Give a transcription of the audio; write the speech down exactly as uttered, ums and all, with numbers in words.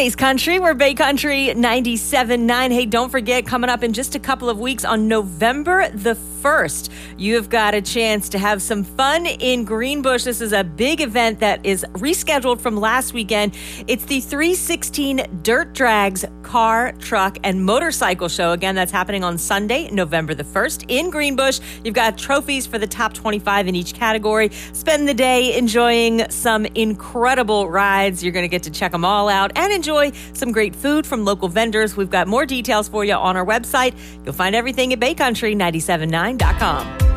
Space Country. We're Bay Country ninety-seven point nine. Hey, don't forget, coming up in just a couple of weeks on November the first, you've got a chance to have some fun in Greenbush. This is a big event that is rescheduled from last weekend. It's the three sixteen Dirt Drags Car, Truck, and Motorcycle Show. Again, that's happening on Sunday, November the first in Greenbush. You've got trophies for the top twenty-five in each category. Spend the day enjoying some incredible rides. You're going to get to check them all out and enjoy some great food from local vendors. We've got more details for you on our website. You'll find everything at bay country nine seven nine dot com.